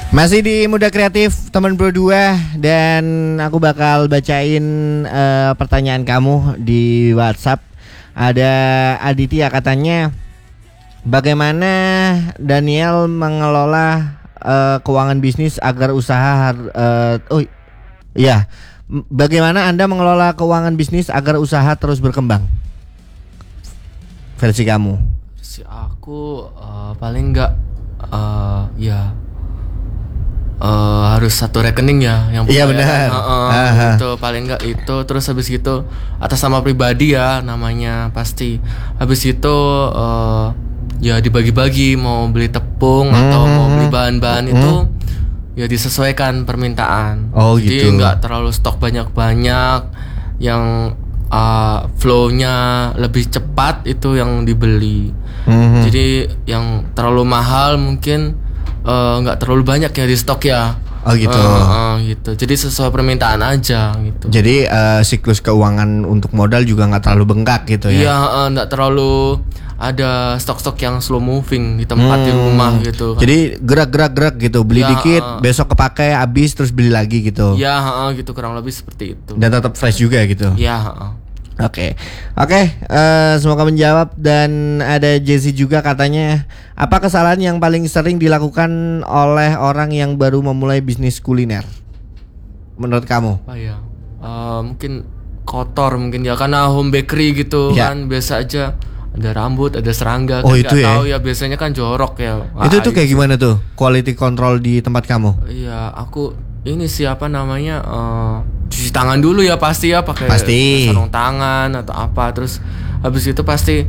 Masih di Muda Kreatif teman berdua, dan aku bakal bacain pertanyaan kamu di WhatsApp. Ada Aditya, katanya bagaimana Daniel mengelola keuangan bisnis agar usaha bagaimana Anda mengelola keuangan bisnis agar usaha terus berkembang? Versi kamu. Versi aku paling enggak harus satu rekening ya yang iya benar. Itu paling enggak itu, terus habis gitu atas nama pribadi ya namanya pasti. Habis itu ya dibagi-bagi, mau beli tepung atau mau beli bahan-bahan itu ya disesuaikan permintaan. Jadi gitu. enggak terlalu stok banyak-banyak, yang flow-nya lebih cepat itu yang dibeli. Jadi yang terlalu mahal mungkin nggak terlalu banyak ya di stok ya. Gitu. Jadi sesuai permintaan aja gitu. Jadi siklus keuangan untuk modal juga nggak terlalu bengkak gitu ya? Iya, nggak terlalu ada stok-stok yang slow moving di tempat di rumah gitu kan. Jadi gerak gitu, beli dikit, besok kepake, habis terus beli lagi gitu. Iya, gitu kurang lebih seperti itu. Dan tetap fresh juga gitu. Iya. Oke, semoga menjawab. Dan ada Jesse juga, katanya apa kesalahan yang paling sering dilakukan oleh orang yang baru memulai bisnis kuliner menurut kamu? Mungkin kotor mungkin ya, karena home bakery gitu kan biasa aja ada rambut, ada serangga. Itu ya? Tahu ya, biasanya kan jorok ya. Itu tuh kayak gimana tuh quality control di tempat kamu? Iya, aku ini siapa namanya cuci tangan dulu ya pasti ya, pakai sarung tangan atau apa. Terus habis itu pasti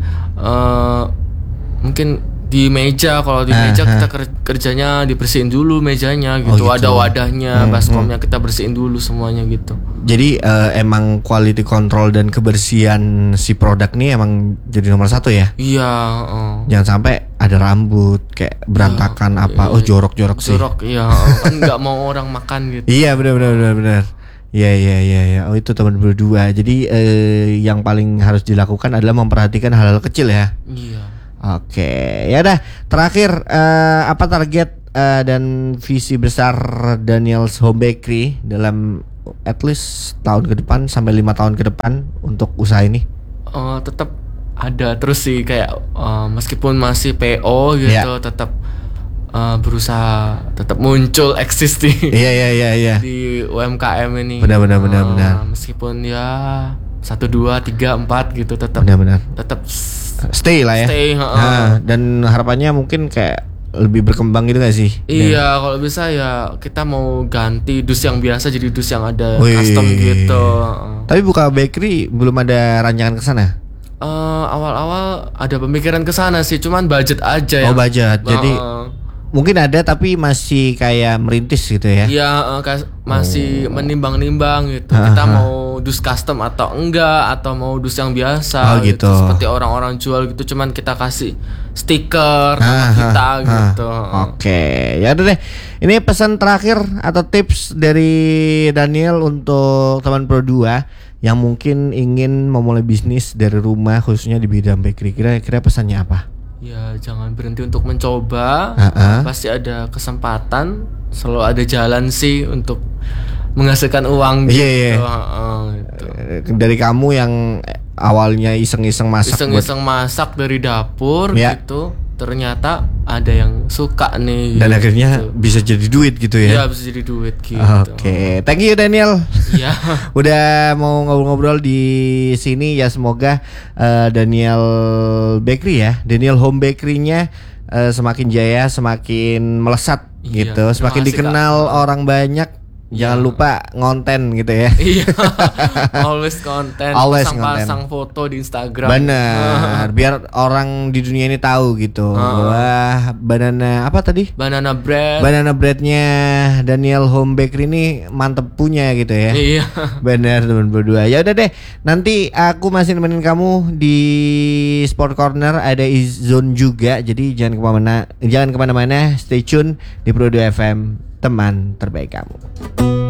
mungkin di meja, kalau di meja kita kerjanya dibersihin dulu mejanya gitu. Ada wadahnya, baskomnya kita bersihin dulu semuanya gitu. Jadi emang quality control dan kebersihan si produk nih emang jadi nomor satu ya? Iya. Jangan sampai ada rambut kayak berantakan jorok sih. Jorok, iya. Kan nggak mau orang makan gitu. Iya benar. Iya. Oh, itu teman berdua. Jadi yang paling harus dilakukan adalah memperhatikan hal-hal kecil ya. Iya. Oke, ya dah. Terakhir, apa target dan visi besar Daniel's Home Bakery dalam at least tahun ke depan sampai 5 tahun ke depan untuk usaha ini? Tetap ada terus sih, kayak meskipun masih PO gitu, tetap berusaha tetap muncul, eksis di di UMKM ini. Benar. Meskipun ya 1, 2, 3, 4 gitu, tetap stay lah ya. Dan harapannya mungkin kayak lebih berkembang gitu gak sih? Iya, kalau bisa ya kita mau ganti dus yang biasa jadi dus yang ada custom gitu. Tapi buka bakery belum ada rancangan ke sana? Awal-awal ada pemikiran ke sana sih, cuman budget aja ya. Budget. Jadi mungkin ada tapi masih kayak merintis gitu ya? Iya, masih menimbang-nimbang gitu. Kita mau dus custom atau enggak, atau mau dus yang biasa gitu. Seperti orang-orang jual gitu, cuman kita kasih stiker nama kita gitu. Oke, ya udah deh. Ini pesan terakhir atau tips dari Daniel untuk teman Pro 2 yang mungkin ingin memulai bisnis dari rumah, khususnya di bidang bakery. Kira-kira pesannya apa? Ya, jangan berhenti untuk mencoba. Pasti ada kesempatan, selalu ada jalan sih untuk menghasilkan uang gitu. Gitu. Dari kamu yang awalnya iseng-iseng masak dari dapur gitu, ternyata ada yang suka nih. Dan akhirnya bisa jadi duit gitu ya? Iya, bisa jadi duit gitu. Oke, thank you Daniel. Iya. Udah mau ngobrol-ngobrol di sini ya. Semoga Daniel Bakery ya, Daniel Home Bakery-nya semakin jaya, semakin melesat gitu, semakin dikenal orang banyak. Jangan lupa ngonten gitu ya. Iya. Always konten. Pasang foto di Instagram. Benar. Biar orang di dunia ini tahu gitu. Wah, banana breadnya Daniel Home Bakery ini mantep punya gitu ya. Iya. Benar teman berdua. Ya udah deh. Nanti aku masih nemenin kamu di Sport Corner, ada Izone juga. Jadi jangan kemana-mana. Stay tune di Pro 2 FM, teman terbaik kamu.